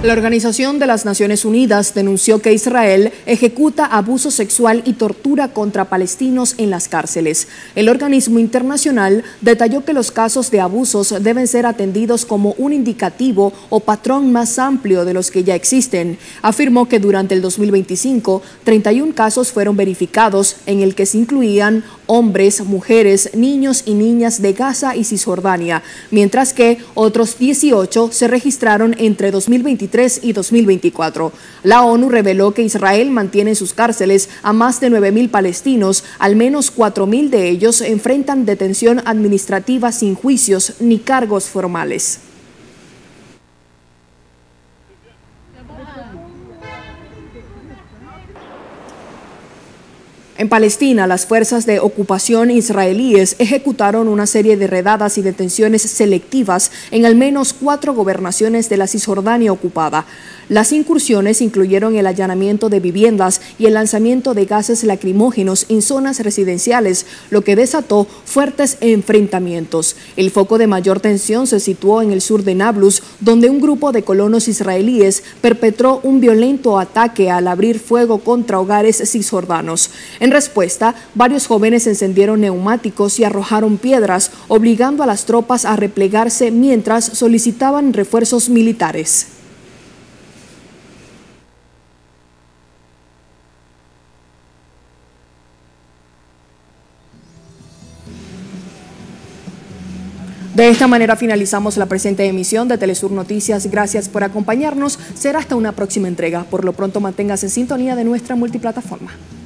La Organización de las Naciones Unidas denunció que Israel ejecuta abuso sexual y tortura contra palestinos en las cárceles. El organismo internacional detalló que los casos de abusos deben ser atendidos como un indicativo o patrón más amplio de los que ya existen. Afirmó que durante el 2025, 31 casos fueron verificados en el que se incluían hombres, mujeres, niños y niñas de Gaza y Cisjordania, mientras que otros 18 se registraron entre 2023 y 2024. La ONU reveló que Israel mantiene en sus cárceles a más de 9.000 palestinos, al menos 4.000 de ellos enfrentan detención administrativa sin juicios ni cargos formales. En Palestina, las fuerzas de ocupación israelíes ejecutaron una serie de redadas y detenciones selectivas en al menos 4 gobernaciones de la Cisjordania ocupada. Las incursiones incluyeron el allanamiento de viviendas y el lanzamiento de gases lacrimógenos en zonas residenciales, lo que desató fuertes enfrentamientos. El foco de mayor tensión se situó en el sur de Nablus, donde un grupo de colonos israelíes perpetró un violento ataque al abrir fuego contra hogares cisjordanos. En respuesta, varios jóvenes encendieron neumáticos y arrojaron piedras, obligando a las tropas a replegarse mientras solicitaban refuerzos militares. De esta manera finalizamos la presente emisión de Telesur Noticias. Gracias por acompañarnos. Será hasta una próxima entrega. Por lo pronto, manténgase en sintonía de nuestra multiplataforma.